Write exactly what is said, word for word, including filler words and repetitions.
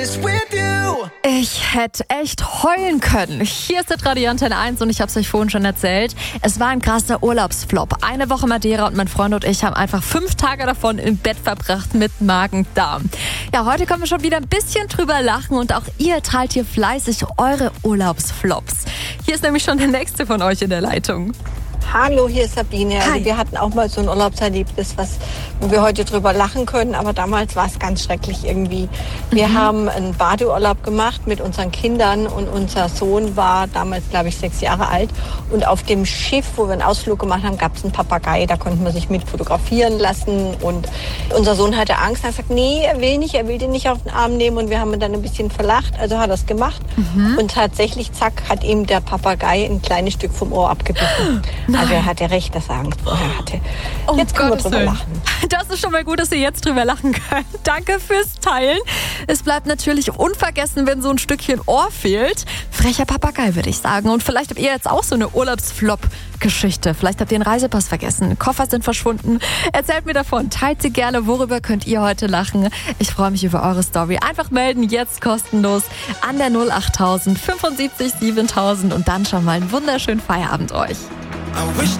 Ich hätte echt heulen können. Hier ist der Radio Antenne eins und ich habe es euch vorhin schon erzählt. Es war ein krasser Urlaubsflop. Eine Woche Madeira und mein Freund und ich haben einfach fünf Tage davon im Bett verbracht mit Magen-Darm. Ja, heute können wir schon wieder ein bisschen drüber lachen und auch ihr teilt hier fleißig eure Urlaubsflops. Hier ist nämlich schon der nächste von euch in der Leitung. Hallo, hier ist Sabine. Also wir hatten auch mal so ein Urlaubserlebnis, was, wo wir heute drüber lachen können, aber damals war es ganz schrecklich irgendwie. Wir mhm. haben einen Badeurlaub gemacht mit unseren Kindern und unser Sohn war damals, glaube ich, sechs Jahre alt. Und auf dem Schiff, wo wir einen Ausflug gemacht haben, gab es einen Papagei, da konnte man sich mit fotografieren lassen. Und unser Sohn hatte Angst, er hat gesagt, nee, er will nicht, er will den nicht auf den Arm nehmen. Und wir haben ihn dann ein bisschen verlacht, also hat er es gemacht. Mhm. Und tatsächlich, zack, hat ihm der Papagei ein kleines Stück vom Ohr abgebissen. Nein. Also er hatte recht, dass er Angst vorher hatte. Oh, jetzt können Gottes wir drüber Willen. lachen. Das ist schon mal gut, dass ihr jetzt drüber lachen könnt. Danke fürs Teilen. Es bleibt natürlich unvergessen, wenn so ein Stückchen Ohr fehlt. Frecher Papagei, würde ich sagen. Und vielleicht habt ihr jetzt auch so eine Urlaubsflop-Geschichte. Vielleicht habt ihr einen Reisepass vergessen, Koffer sind verschwunden. Erzählt mir davon, teilt sie gerne. Worüber könnt ihr heute lachen? Ich freue mich über eure Story. Einfach melden, jetzt kostenlos an der null acht tausend fünfundsiebzig siebentausend und dann schon mal einen wunderschönen Feierabend euch. I wish